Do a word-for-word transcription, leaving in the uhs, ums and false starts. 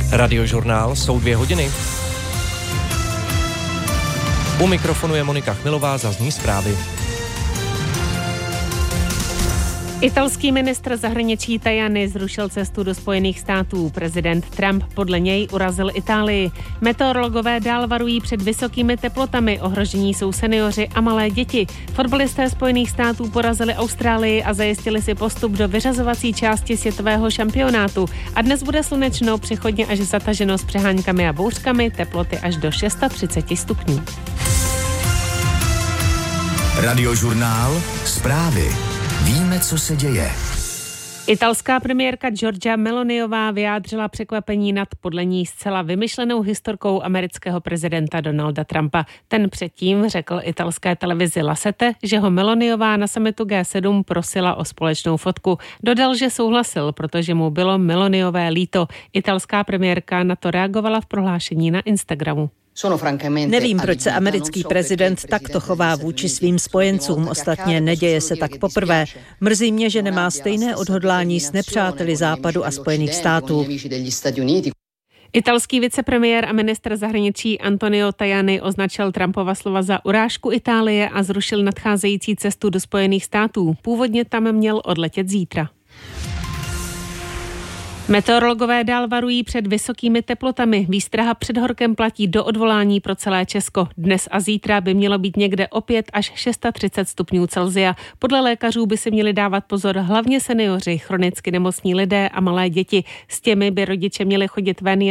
Radiožurnál jsou dvě hodiny. U mikrofonu je Monika Chmilová, zazní zprávy. Italský ministr zahraničí Tajani zrušil cestu do Spojených států. Prezident Trump podle něj urazil Itálii. Meteorologové dál varují před vysokými teplotami. Ohrožení jsou seniori a malé děti. Fotbalisté Spojených států porazili Austrálii a zajistili si postup do vyřazovací části světového šampionátu. A dnes bude slunečno, přechodně až zataženo s přeháňkami a bouřkami, teploty až do třicet šest stupňů. Radiožurnál zprávy. Víme, co se děje. Italská premiérka Giorgia Meloniová vyjádřila překvapení nad podle ní zcela vymyšlenou historkou amerického prezidenta Donalda Trumpa. Ten předtím řekl italské televizi La Sette, že ho Meloniová na summitu G sedm prosila o společnou fotku. Dodal, že souhlasil, protože mu bylo Meloniové líto. Italská premiérka na to reagovala v prohlášení na Instagramu. Nevím, proč se americký prezident takto chová vůči svým spojencům. Ostatně neděje se tak poprvé. Mrzí mě, že nemá stejné odhodlání s nepřáteli Západu a Spojených států. Italský vicepremiér a ministr zahraničí Antonio Tajani označil Trumpova slova za urážku Itálie a zrušil nadcházející cestu do Spojených států. Původně tam měl odletět zítra. Meteorologové dál varují před vysokými teplotami. Výstraha před horkem platí do odvolání pro celé Česko. Dnes a zítra by mělo být někde opět až třicet šest stupňů Celsia. Podle lékařů by si měli dávat pozor hlavně seniori, chronicky nemocní lidé a malé děti. S těmi by rodiče měli chodit ven